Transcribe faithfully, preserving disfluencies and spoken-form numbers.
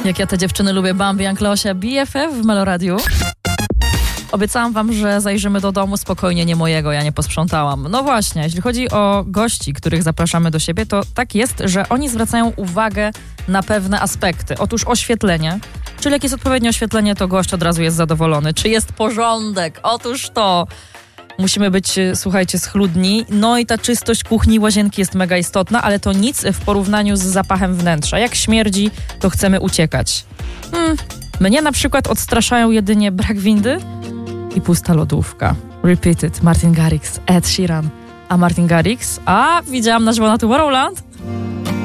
Jak ja te dziewczyny lubię, Bambi, Anklosia, B F F w Meloradiu. Obiecałam wam, że zajrzymy do domu, spokojnie, nie mojego, ja nie posprzątałam. No właśnie, jeśli chodzi o gości, których zapraszamy do siebie, to tak jest, że oni zwracają uwagę na pewne aspekty. Otóż oświetlenie, czyli jak jest odpowiednie oświetlenie, to gość od razu jest zadowolony. Czy jest porządek? Otóż to. Musimy być, słuchajcie, schludni. No i ta czystość kuchni, łazienki jest mega istotna, ale to nic w porównaniu z zapachem wnętrza. Jak śmierdzi, to chcemy uciekać. Hmm. Mnie na przykład odstraszają jedynie brak windy i pusta lodówka. Repeated, Martin Garrix, Ed Sheeran. A Martin Garrix? A, widziałam na żywo na Tomorrowland.